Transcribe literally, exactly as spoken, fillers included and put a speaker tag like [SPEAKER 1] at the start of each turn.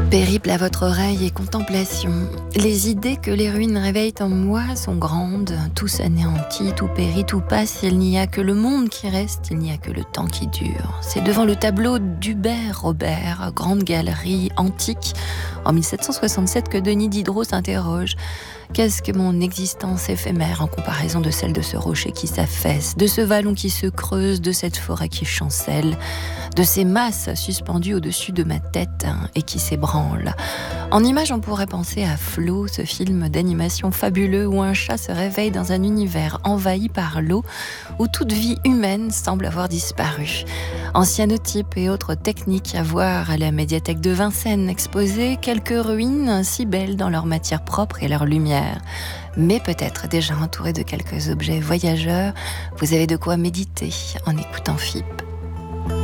[SPEAKER 1] Périple à votre oreille et contemplation. Les idées que les ruines réveillent en moi sont grandes. Tout s'anéantit, tout périt, tout passe. Il n'y a que le monde qui reste, il n'y a que le temps qui dure. C'est devant le tableau d'Hubert Robert, grande galerie antique, en mille sept cent soixante-sept, que Denis Diderot s'interroge. Qu'est-ce que mon existence éphémère en comparaison de celle de ce rocher qui s'affaisse, de ce vallon qui se creuse, de cette forêt qui chancelle, de ces masses suspendues au-dessus de ma tête et qui s'ébranlent. En image, on pourrait penser à Flow, ce film d'animation fabuleux où un chat se réveille dans un univers envahi par l'eau, où toute vie humaine semble avoir disparu. Ancianotypes et autres techniques à voir à la médiathèque de Vincennes, exposées quelques ruines si belles dans leur matière propre et leur lumière. Mais peut-être déjà entourées de quelques objets voyageurs, vous avez de quoi méditer en écoutant F I P.